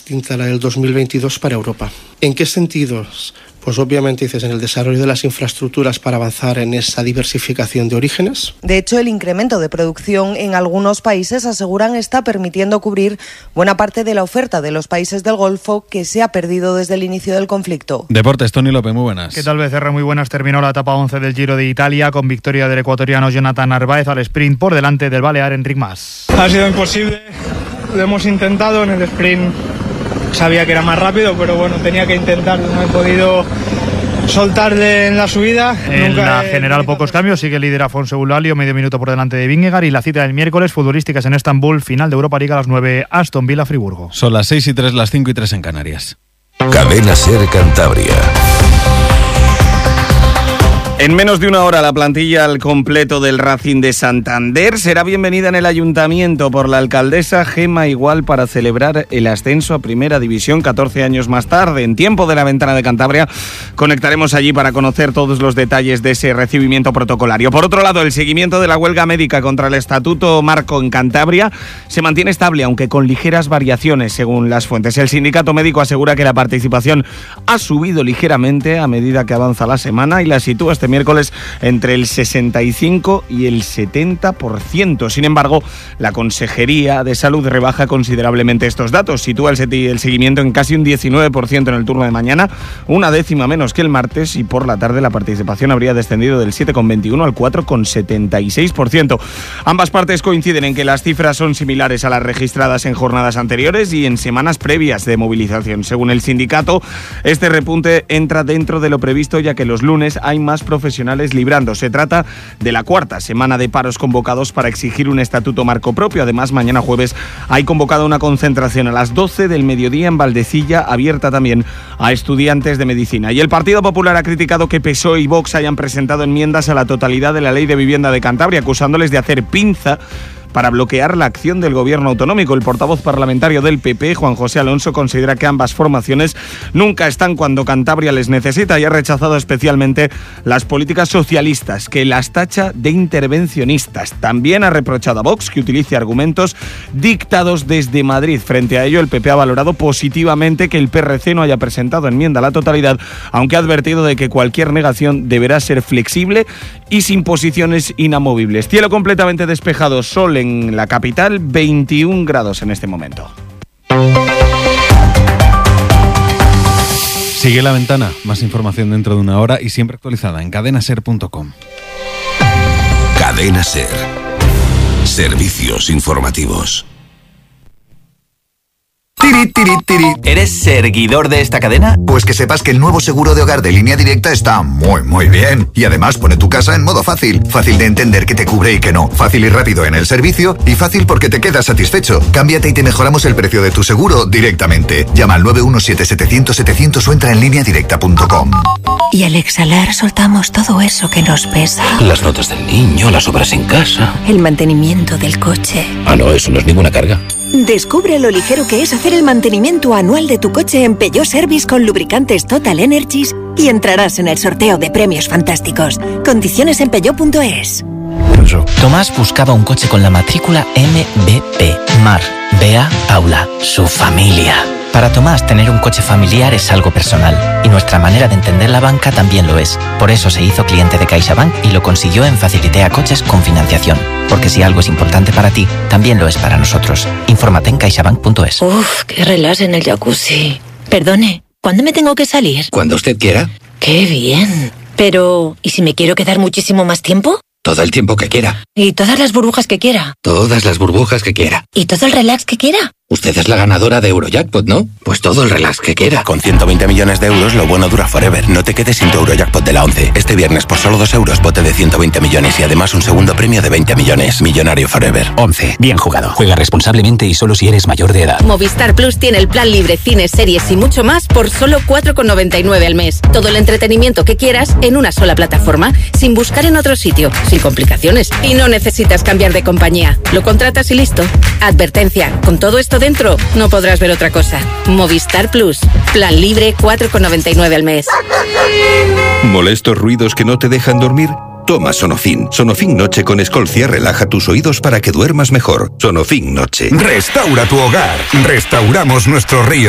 distinta a la del 2022 para Europa. ¿En qué sentidos? Pues obviamente dices en el desarrollo de las infraestructuras para avanzar en esa diversificación de orígenes. De hecho, el incremento de producción en algunos países, aseguran, está permitiendo cubrir buena parte de la oferta de los países del Golfo que se ha perdido desde el inicio del conflicto. Deportes, Tony López, muy buenas. ¿Qué tal, Becerra? Muy buenas. Terminó la etapa 11 del Giro de Italia con victoria del ecuatoriano Jonathan Narváez al sprint por delante del balear Enric Mas. Ha sido imposible, lo hemos intentado en el sprint. Sabía que era más rápido, pero bueno, tenía que intentarlo, no he podido soltarle en la subida. En la general pocos cambios, sigue el líder Afonso Eulálio, medio minuto por delante de Vingegaard, y la cita del miércoles, futbolísticas en Estambul, final de Europa League a las 9, Aston Villa Friburgo. Son las 6:03, las 5:03 en Canarias. Cadena SER Cantabria. En menos de una hora la plantilla al completo del Racing de Santander será bienvenida en el Ayuntamiento por la alcaldesa Gemma Igual para celebrar el ascenso a Primera División 14 años más tarde. En tiempo de la Ventana de Cantabria conectaremos allí para conocer todos los detalles de ese recibimiento protocolario. Por otro lado, el seguimiento de la huelga médica contra el Estatuto Marco en Cantabria se mantiene estable, aunque con ligeras variaciones según las fuentes. El sindicato médico asegura que la participación ha subido ligeramente a medida que avanza la semana y la sitúa este miércoles entre el 65 y el 70%. Sin embargo, la Consejería de Salud rebaja considerablemente estos datos. Sitúa el seguimiento en casi un 19% en el turno de mañana, una décima menos que el martes, y por la tarde la participación habría descendido del 7,21 al 4,76%. Ambas partes coinciden en que las cifras son similares a las registradas en jornadas anteriores y en semanas previas de movilización. Según el sindicato, este repunte entra dentro de lo previsto, ya que los lunes hay más profesionales librando. Se trata de la cuarta semana de paros convocados para exigir un estatuto marco propio. Además, mañana jueves hay convocada una concentración a las 12 del mediodía en Valdecilla, abierta también a estudiantes de medicina. Y el Partido Popular ha criticado que PSOE y Vox hayan presentado enmiendas a la totalidad de la Ley de Vivienda de Cantabria, acusándoles de hacer pinza para bloquear la acción del gobierno autonómico. El portavoz parlamentario del PP, Juan José Alonso, considera que ambas formaciones nunca están cuando Cantabria les necesita y ha rechazado especialmente las políticas socialistas, que las tacha de intervencionistas. También ha reprochado a Vox que utilice argumentos dictados desde Madrid. Frente a ello, el PP ha valorado positivamente que el PRC no haya presentado enmienda a la totalidad, aunque ha advertido de que cualquier negación deberá ser flexible y sin posiciones inamovibles. Cielo completamente despejado, sol en la capital, 21 grados en este momento. Sigue La Ventana, más información dentro de una hora y siempre actualizada en cadenaser.com. Cadena SER. Servicios informativos. Tiri, tiri, tiri. ¿Eres seguidor de esta cadena? Pues que sepas que el nuevo seguro de hogar de Línea Directa está muy bien. Y además pone tu casa en modo fácil. Fácil de entender qué te cubre y qué no. Fácil y rápido en el servicio. Y fácil porque te quedas satisfecho. Cámbiate y te mejoramos el precio de tu seguro directamente. Llama al 917-700-700 o entra en lineadirecta.com. Y al exhalar soltamos todo eso que nos pesa. Las notas del niño, las obras en casa. El mantenimiento del coche. Ah, no, eso no es ninguna carga. Descubre lo ligero que es hacer el mantenimiento anual de tu coche en Peugeot Service con lubricantes Total Energies y entrarás en el sorteo de premios fantásticos. Condiciones en peugeot.es. Tomás buscaba un coche con la matrícula MBP. Mar, Bea, Paula, su familia. Para Tomás, tener un coche familiar es algo personal y nuestra manera de entender la banca también lo es. Por eso se hizo cliente de CaixaBank y lo consiguió en Facilitea Coches con financiación. Porque si algo es importante para ti, también lo es para nosotros. Infórmate en caixabank.es. Uf, qué relax en el jacuzzi. Perdone, ¿cuándo me tengo que salir? Cuando usted quiera. ¡Qué bien! Pero, ¿y si me quiero quedar muchísimo más tiempo? Todo el tiempo que quiera. ¿Y todas las burbujas que quiera? Todas las burbujas que quiera. ¿Y todo el relax que quiera? Usted es la ganadora de Eurojackpot, ¿no? Pues todo el relax que quiera. Con 120 millones de euros, lo bueno dura forever. No te quedes sin tu Eurojackpot de la 11. Este viernes, por solo 2 euros, bote de 120 millones y además un segundo premio de 20 millones. Millonario forever. 11. Bien jugado. Juega responsablemente y solo si eres mayor de edad. Movistar Plus tiene el plan libre, cines, series y mucho más por solo 4,99 al mes. Todo el entretenimiento que quieras en una sola plataforma, sin buscar en otro sitio, sin complicaciones. Y no necesitas cambiar de compañía. Lo contratas y listo. Advertencia, con todo esto dentro, no podrás ver otra cosa. Movistar Plus. Plan libre, 4,99 al mes. ¿Molestos ruidos que no te dejan dormir? Toma Sonofin. Sonofin Noche con Escolcia relaja tus oídos para que duermas mejor. Sonofin Noche. Restaura tu hogar. Restauramos nuestro río.